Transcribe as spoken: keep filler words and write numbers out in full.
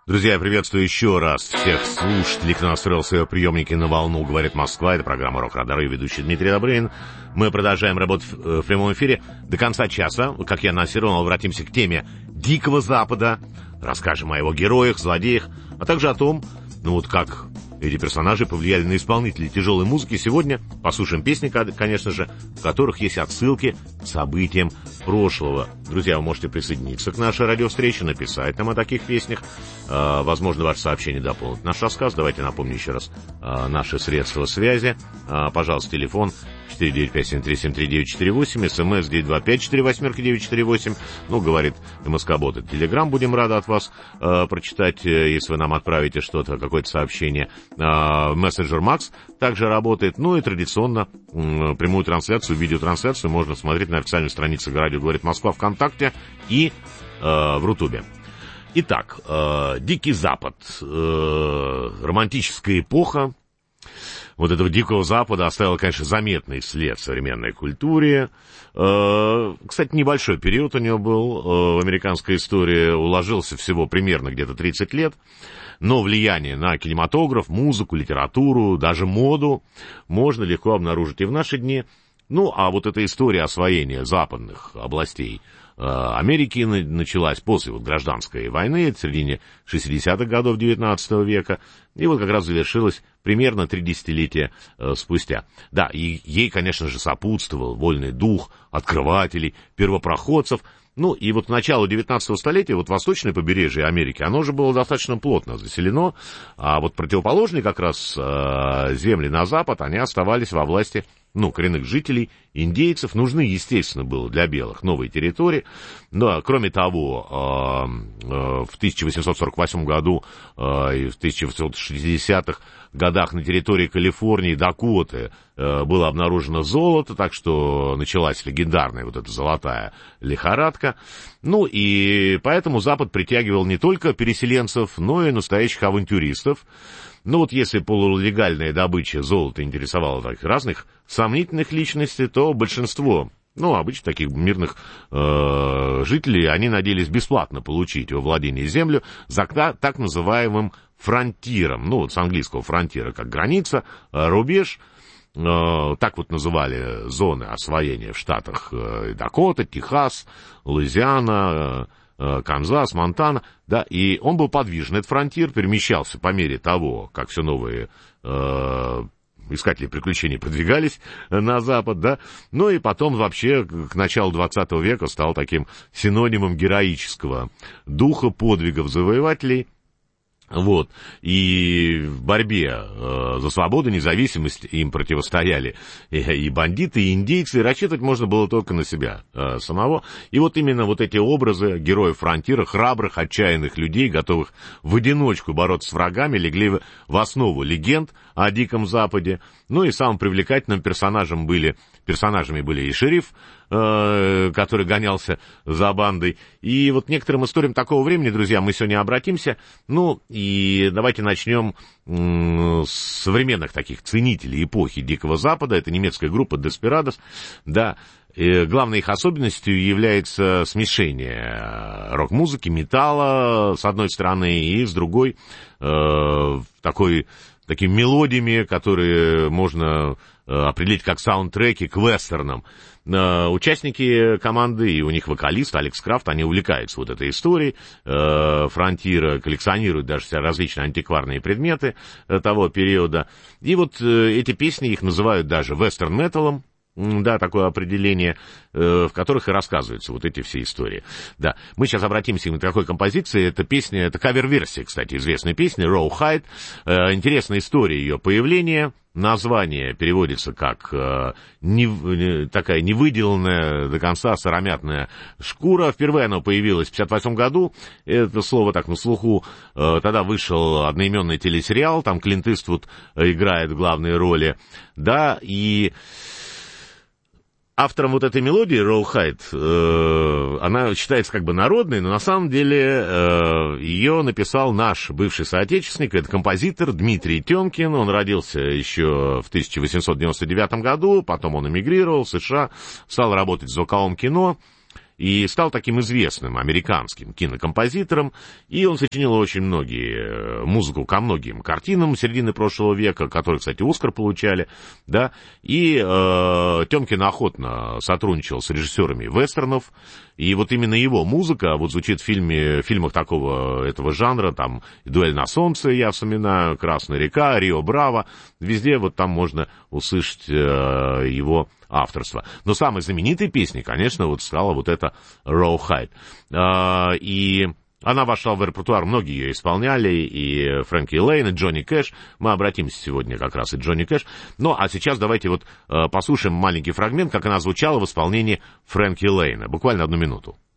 Друзья, я приветствую еще раз всех слушателей, кто настроил свои приемники на волну «Говорит Москва». Это программа «Рок-Радар» и ведущий Дмитрий Добрынин. Мы продолжаем работать в прямом эфире до конца часа. Как я анонсировал, обратимся к теме Дикого Запада. Расскажем о его героях, злодеях, а также о том, ну вот как эти персонажи повлияли на исполнителей тяжелой музыки. Сегодня послушаем песни, конечно же, в которых есть отсылки к событиям прошлого. Друзья, вы можете присоединиться к нашей радиовстрече, написать нам о таких песнях. А, возможно, ваше сообщение дополнит наш рассказ. Давайте напомню еще раз а, наши средства связи. А, пожалуйста, телефон четыре девять пять семь три семь три девять четыре восемь, смс девять два пять четыре восемь девять четыре восемь. Ну, говорит МСК-бот. Телеграм, будем рады от вас а, прочитать, если вы нам отправите что-то, какое-то сообщение. А, мессенджер Макс также работает. Ну и традиционно м, прямую трансляцию, видеотрансляцию можно смотреть на официальной странице «Радио говорит Москва» ВКонтакте и э, в Рутубе. Итак, э, Дикий Запад, э, романтическая эпоха. Вот этого Дикого Запада оставила, конечно, заметный след в современной культуре. Э, кстати, небольшой период у него был э, в американской истории, уложился всего примерно где-то тридцать лет. Но влияние на кинематограф, музыку, литературу, даже моду можно легко обнаружить и в наши дни. Ну, а вот эта история освоения западных областей э, Америки началась после вот гражданской войны в середине шестидесятых годов девятнадцатого века, и вот как раз завершилась примерно три десятилетия э, спустя. Да, и ей, конечно же, сопутствовал вольный дух открывателей, первопроходцев. Ну, и вот к началу девятнадцатого столетия вот восточное побережье Америки, оно же было достаточно плотно заселено, а вот противоположные как раз э, земли на запад, они оставались во власти, ну, коренных жителей, индейцев. Нужны, естественно, было для белых новые территории. Но, кроме того, э, э, в тысяча восемьсот сорок восьмом году э, и в тысяча восемьсот шестидесятых годах на территории Калифорнии и Дакоты э, было обнаружено золото, так что началась легендарная вот эта золотая лихорадка. Ну и поэтому Запад притягивал не только переселенцев, но и настоящих авантюристов. Ну вот если полулегальная добыча золота интересовала таких разных сомнительных личностей, то большинство, ну, обычно таких мирных э, жителей, они надеялись бесплатно получить во владение землю за так называемым фронтиром. Ну, вот с английского фронтира, как граница, рубеж. Э, так вот называли зоны освоения в штатах э, Дакота, Техас, Луизиана, э, Канзас, Монтана. Да, и он был подвижен, этот фронтир перемещался по мере того, как все новые э, искатели приключений продвигались на запад, да, ну и потом вообще к началу двадцатого века стал таким синонимом героического духа, подвигов завоевателей. Вот, и в борьбе э, за свободу, независимость им противостояли и, и бандиты, и индейцы, и рассчитывать можно было только на себя э, самого. И вот именно вот эти образы героев фронтира, храбрых, отчаянных людей, готовых в одиночку бороться с врагами, легли в, в основу легенд о Диком Западе. Ну и самым привлекательным персонажем были, персонажами были и шериф, э, который гонялся за бандой. И вот некоторым историям такого времени, друзья, мы сегодня обратимся. Ну, и давайте начнем м- с современных таких ценителей эпохи Дикого Запада. Это немецкая группа Desperados. Да, и главной их особенностью является смешение рок-музыки, металла, с одной стороны, и с другой э, такой... такими мелодиями, которые можно э, определить как саундтреки к вестернам. Э, участники команды и у них вокалист Алекс Крафт, они увлекаются вот этой историей э, фронтира, коллекционируют даже все различные антикварные предметы э, того периода. И вот э, эти песни их называют даже вестерн-металом. Да, такое определение, э, в которых и рассказываются вот эти все истории. Да, мы сейчас обратимся к такой композиции. Это песня, это кавер-версия, кстати, известной песни «Rawhide». Э, интересная история ее появления. Название переводится как э, не, такая невыделанная до конца сыромятная шкура. Впервые оно появилось в пятьдесят восьмом году. Это слово так на слуху. Э, тогда вышел одноименный телесериал. Там Клинт Иствуд играет главные роли. Да, и... автором вот этой мелодии, Rawhide, э, она считается как бы народной, но на самом деле э, ее написал наш бывший соотечественник, это композитор Дмитрий Тёмкин. Он родился еще в тысяча восемьсот девяносто девятом году, потом он эмигрировал в США, стал работать в звуковом кино. и стал таким известным американским кинокомпозитором, и он сочинил очень многие музыку ко многим картинам середины прошлого века, которые, кстати, Оскар получали, да, и э, Тёмкин охотно сотрудничал с режиссерами вестернов, и вот именно его музыка вот звучит в фильме, в фильмах такого этого жанра, там «Дуэль на солнце», я вспоминаю, «Красная река», «Рио Браво», везде вот там можно услышать э, его авторство. Но самой знаменитой песней, конечно, вот стала вот эта «Rawhide». Э, и она вошла в репертуар, многие ее исполняли, и Фрэнки Лейн, и Джонни Кэш. Мы обратимся сегодня как раз и Джонни Кэш. Ну, а сейчас давайте вот э, послушаем маленький фрагмент, как она звучала в исполнении Фрэнки Лейна. Буквально одну минуту.